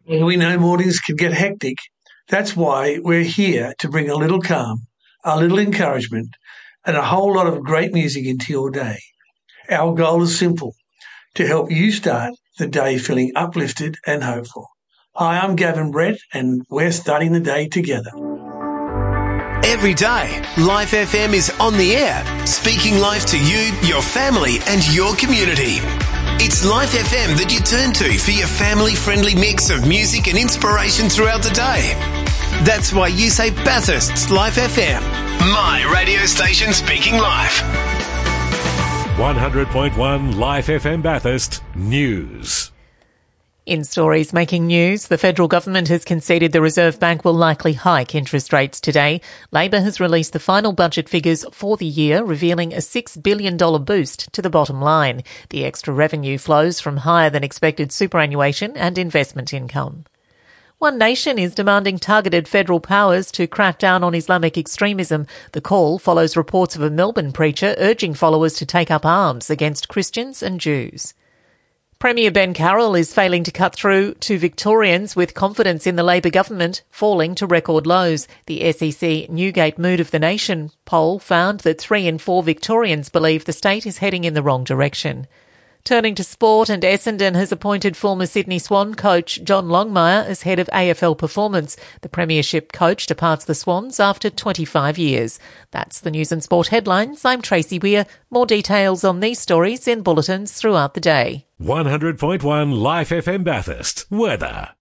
And we know mornings can get hectic. That's why we're here to bring a little calm, a little encouragement, and a whole lot of great music into your day. Our goal is simple, to help you start the day feeling uplifted and hopeful. Hi, I'm Gavin Brett, and we're starting the day together. Every day, Life FM is on the air, speaking life to you, your family and your community. It's Life FM that you turn to for your family-friendly mix of music and inspiration throughout the day. That's why you say Bathurst's Life FM, my radio station speaking life. 100.1 Life FM Bathurst News. In stories making news, the federal government has conceded the Reserve Bank will likely hike interest rates today. Labor has released the final budget figures for the year, revealing a $6 billion boost to the bottom line. The extra revenue flows from higher than expected superannuation and investment income. One Nation is demanding targeted federal powers to crack down on Islamic extremism. The call follows reports of a Melbourne preacher urging followers to take up arms against Christians and Jews. Premier Ben Carroll is failing to cut through to Victorians with confidence in the Labor government falling to record lows. The SEC Newgate Mood of the Nation poll found that 3 in 4 Victorians believe the state is heading in the wrong direction. Turning to sport, and Essendon has appointed former Sydney Swan coach John Longmire as head of AFL Performance. The premiership coach departs the Swans after 25 years. That's the news and sport headlines. I'm Tracy Weir. More details on these stories in bulletins throughout the day. 100.1 Life FM Bathurst. Weather.